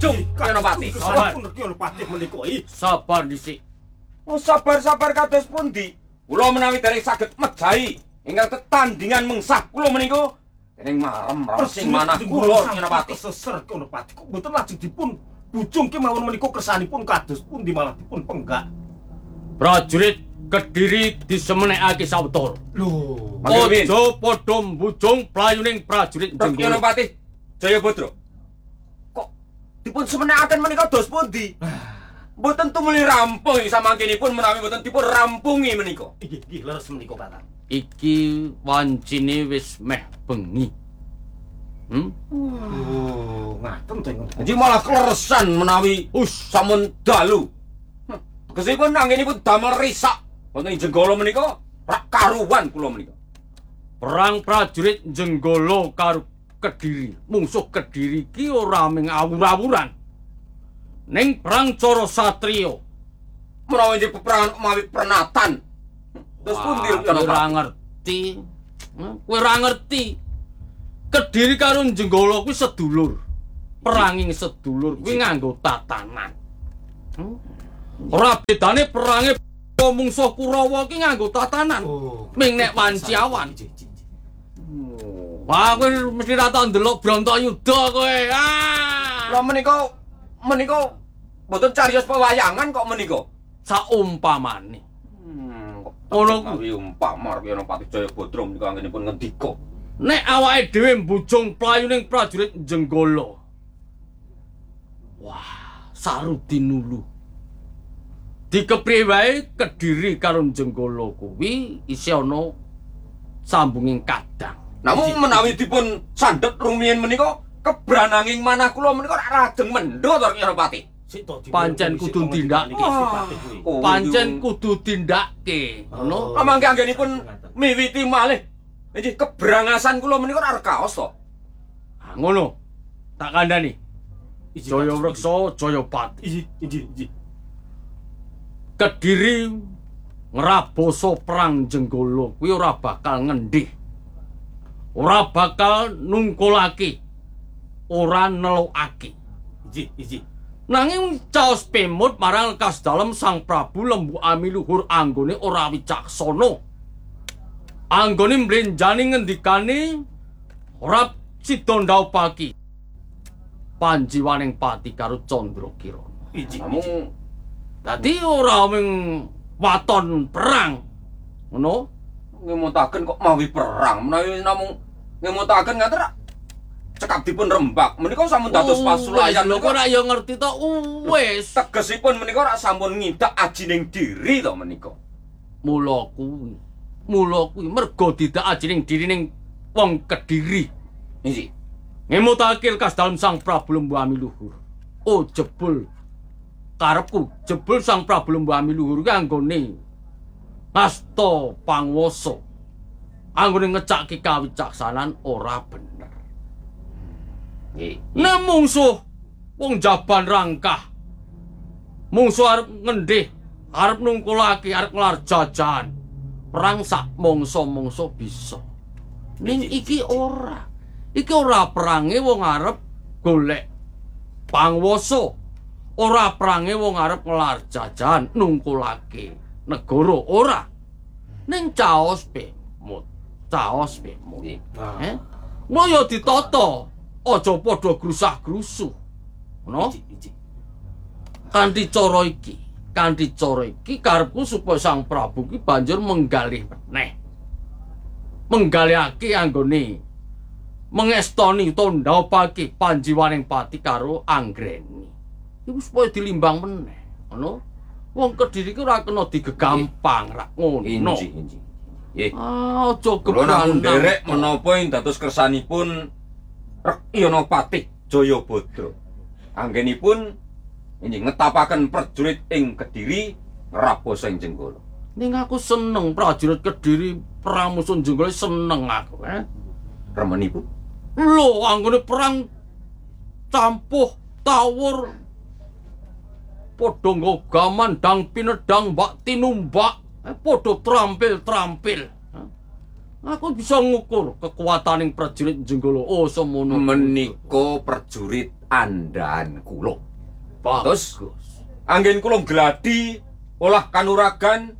bujung Yanopati. Sabar Yanopati menika iki. Sabar dhisik. Oh sabar-sabar kados pundi? Kula menawi dereng saged mejahi ingkang tetandingan mengsah kula menika dening marem sing manah kula Yanopati. Seser Yanopati kok mboten lajeng dipun bujung kemawon menika kersanipun kados pundi malah dipun penggak. Prajurit Kediri disemenekake sawetara. Lho, aja padha mbujung playuning prajurit Jenggolo. Yanopati Jayabadra. Kok dipun semenekaken menika dos pundi? Mboten tumuli rampung samangkinipun menawi mboten dipun rampungi menika. Iki leres menika Kakang. Iki wancine wis meh bengi. Oh, ngaten to. Jadi malah kleresan menawi sampun dalu. Tegesipun anggenipun damel risak wonten Jenggolo menika rak karuwan kula menika. Perang prajurit Jenggolo karo Kediri. Mungsuh Kediri iki ora mung awur-awuran. Ning perang cara satriya. Menawi nggih peperangan mawi pernatan. Terus pundi ora ngerti. Kowe ora ngerti. Kediri karo Jenggolo kuwi sedulur. Peranging sedulur kuwi nganggo tatanan. Ora bedane perange mungsuh Kurawa ki nganggo tatanan. Ming nek wanciawan. Wah, kowe mesti ra tau ndelok Brontoyuda kowe. Lah menika mboten cariyos pewayangan kok menika. Saumpamane. Ngono kuwi umpama Yanopati Jayabadra menika anggenipun ngendika. Nek awake dhewe mbujung playuning prajurit Jenggolo. Wah, Sarudinulu. Dikepriye wae Kediri karo Jenggolo kuwi isih ana sambunging kadang. Namun menawi dipun sandhet rumiyin menika kebrananging manah kula menika rajeng mendho to Yanopati. Pancen kudu tindak. Pancen kudu tindakke. Ngono. Amangke anggenipun miwiti malih nggih kebrangasan kula menika ora kaos to. Ngono. Tak kandhani. Jayawreksa Jayapati. Inji. Kediri ngraboso perang Jenggolo kuwi ora bakal ngendih. Ora bakal nungkulake. Ora nelokake. Inji. Nanging caos pemut marang lekas dalem Sang Prabu Lembu Amiluhur anggone ora wicaksana. Anggone mlenjani ngendikane ora sida ndhaupaki panjiwaning pati karo Candrakirana. Namung dadi ora mung waton perang. Ngono? Ngemutaken kok mawi perang. Menawi namung ngemutaken ngaten rak cekap dipun rembak. Menika sampun dados pasulayan lho kok ora ya ngerti to. Wis. Tegesipun menika rak sampun ngindak ajining diri to menika. Mula kuwi merga didak ajining diri ning wong Kediri. Nggih. Ngemutake lekas dalem Sang Prabu Lembu Amiluhur. Oh jebul karepku jebul Sang Prabu Lembu Amiluhur ki anggone ngasta panguwasa. Anggone ngecakke kawicaksanan ora bener. Nggih. Nek mungsuh wong jaban rangkah. Mungsuh arep ngendih, arep nungkulake, arep nglar jajan. Perang sak mangsa-mangsa bisa. Ning iki ora. Iki ora perange wong arep golek panguwasa. Ora perange wong arep nglar jajan nungkulake negara ora. Ning caos pemut. Ngono ya ditata. Aja padha grusah-grusuh. Ngono? Kanthi cara iki karepku supaya Sang Prabu ki banjur menggalih meneh. Menggalihake anggone mengestoni utawa ndhaupake panjiwaning pati karo anggreni. Iku supaya dilimbang meneh. Ngono? Wong Kediri ki ora kena digegampang rak ngono. Inji. Nggih. Aja kebenaran derek menapa ing dados kersanipun Yanopati Jayabadra. Anggenipun inggih ngetapaken prajurit ing Kediri ngrabosa ing Jenggolo. Ning aku seneng prajurit Kediri perang musuh Jenggolo seneng aku, Remenipun. Lho, anggone perang campuh tawur padha nggo gaman dang pinedang mbak tinumbak, padha trampil-trampil. Aku bisa ngukur kekuataning prajurit Jenggolo. Oh, semono menika prajurit andhan kula. Bagus. Anggen kula gladi olah kanuragan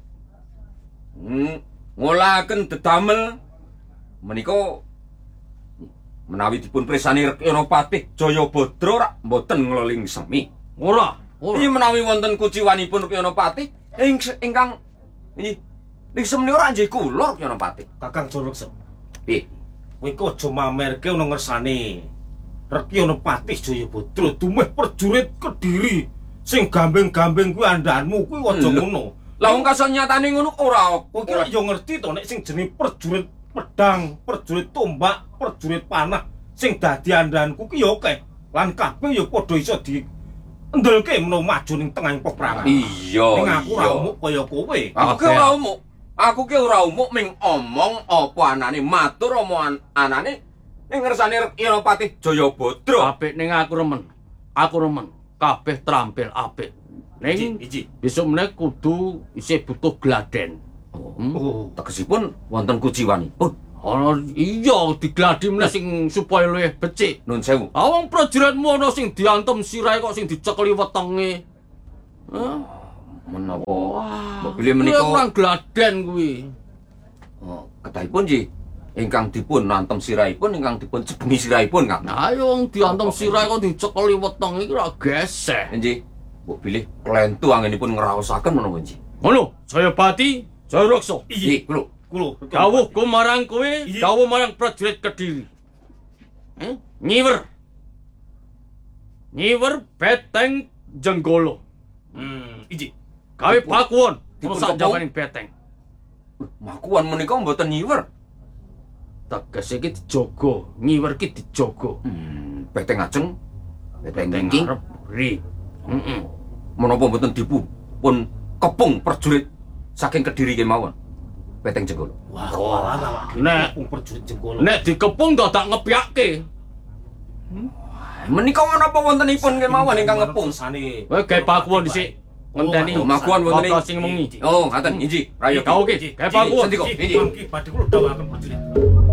ngolahaken dedamel menika menawi dipun presani Rekyanapati Jayabadra rak mboten ngloling semi. Ora. Iki menawi wonten kuciwanipun Rekyanapati ingkang ing semeni ora nggih kula Rekyanapati. Kakang Jayaweksa. Piye? Kowe kok aja mamerke ana ngersane Rekyanapati Jayabadra dumeh prajurit Kediri sing gambeng-gambeng kuwi andhanmu kuwi aja ngono. Lah wong kasanyatane ngono ora. Kowe ki yo ngerti to nek sing jenenge prajurit pedang, prajurit tombak, prajurit panah sing dadi andhanku ki yo akeh. Lan kabeh yo padha iso endelke menawa maju ning tengahing peperangan. Iya. Ning aku ora umuk kaya kowe. Aku ki ora umuk. Aku ki ora umuk ming omong apa anane matur omongan anane ning ngersane Rekyanapati Jayabadra. Apik ning aku remen. Aku remen. Kabeh trampil apik. Ning Iji. besok meneh kudu isih butuh gladen. Oh, Tegesipun wonten kuciwanipun. Ana iya digladi meneh sing supaya luwih becik. Nun sewu. Awang prajuritmu ana sing diantem sirahe kok sing dicekeli wetenge. Hah? Menapa mbok pilih menika kurang gladen kuwi. kedahipun nggih ingkang dipun nantem sirahipun ingkang dipun cebengi sirahipun Kang. Nah, ayo wong diantem sirahe kok dicekeli wetenge iki ora geseh. Nggih. Mbok pilih klentu anggenipun ngraosaken menapa nggih. Ngono, Jayapati, Jayaweksa. Nggih, kula. Dawuhku marang kowe, dawuh marang prajurit Kediri. Nyiwer. Nyiwer beteng Jenggolo. Iji. Gawe pakuwon Dipun rusak kepung? jawaning beteng. Makuan menika mboten nyiwer. Tegese iki dijaga, nyiwer iki dijaga. Beteng ajeng. Beteng Beteng niki arep ri. menapa mboten dipun kepung prajurit saking Kediri kemawon. Beteng Jenggolo. Wah, Nek prajurit Jenggolo. nek dikepung dadak ngebyake. Menika menapa wontenipun kemawon ingkang ngepung? Sane. Kowe gawe pakuwon dhisik. Ngenteni Makuan wonten kota sing mengi. Oh, ngaten inji. Rayo. Gawe iki, gawe pakuwon. Sendika. Iki badhe kula dawuhaken prajurit.